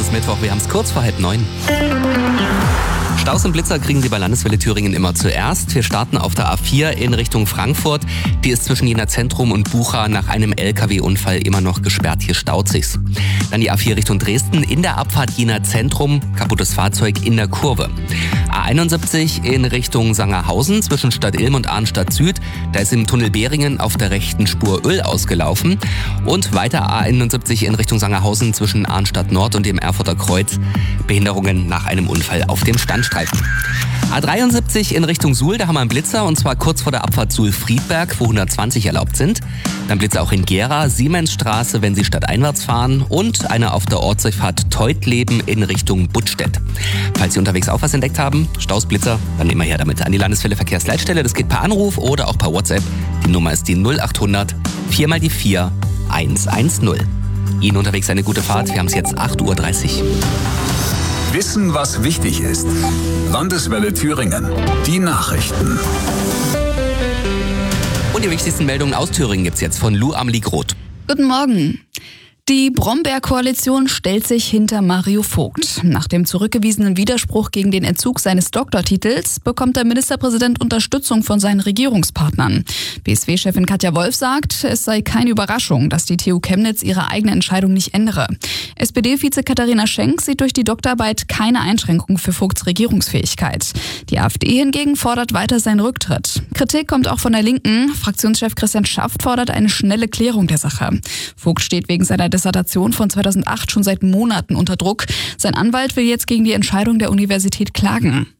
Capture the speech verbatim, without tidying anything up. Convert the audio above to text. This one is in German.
ist Mittwoch, wir haben es kurz vor halb neun. Staus und Blitzer kriegen Sie bei Landeswelle Thüringen immer zuerst. Wir starten auf der A vier in Richtung Frankfurt. Die ist zwischen Jena Zentrum und Bucha nach einem L K W-Unfall immer noch gesperrt. Hier staut sich's. Dann die A vier Richtung Dresden. In der Abfahrt Jena Zentrum, kaputtes Fahrzeug in der Kurve. A einundsiebzig in Richtung Sangerhausen zwischen Stadt Ilm und Arnstadt Süd. Da ist im Tunnel Behringen auf der rechten Spur Öl ausgelaufen. Und weiter A einundsiebzig in Richtung Sangerhausen zwischen Arnstadt Nord und dem Erfurter Kreuz. Behinderungen nach einem Unfall auf dem Standstreifen. A dreiundsiebzig in Richtung Suhl, da haben wir einen Blitzer und zwar kurz vor der Abfahrt Suhl-Friedberg, wo hundertzwanzig erlaubt sind. Dann Blitzer auch in Gera, Siemensstraße, wenn Sie stadteinwärts fahren und eine auf der Ortsdurchfahrt Teutleben in Richtung Buttstedt. Falls Sie unterwegs auch was entdeckt haben, Staus, Blitzer, dann nehmen wir her damit an die Landeswelle Verkehrsleitstelle. Das geht per Anruf oder auch per WhatsApp. Die Nummer ist die null achthundert vier mal die vier eins eins null. Ihnen unterwegs eine gute Fahrt, wir haben es jetzt acht Uhr dreißig. Wissen, was wichtig ist. Landeswelle Thüringen. Die Nachrichten. Und die wichtigsten Meldungen aus Thüringen gibt's jetzt von Lou Amelie Groth. Guten Morgen. Die Brombeer-Koalition stellt sich hinter Mario Vogt. Nach dem zurückgewiesenen Widerspruch gegen den Entzug seines Doktortitels bekommt der Ministerpräsident Unterstützung von seinen Regierungspartnern. B S W-Chefin Katja Wolf sagt, es sei keine Überraschung, dass die T U Chemnitz ihre eigene Entscheidung nicht ändere. S P D-Vize Katharina Schenk sieht durch die Doktorarbeit keine Einschränkung für Vogts Regierungsfähigkeit. Die AfD hingegen fordert weiter seinen Rücktritt. Kritik kommt auch von der Linken. Fraktionschef Christian Schaft fordert eine schnelle Klärung der Sache. Vogt steht wegen seiner Dissertation von zweitausendacht schon seit Monaten unter Druck. Sein Anwalt will jetzt gegen die Entscheidung der Universität klagen.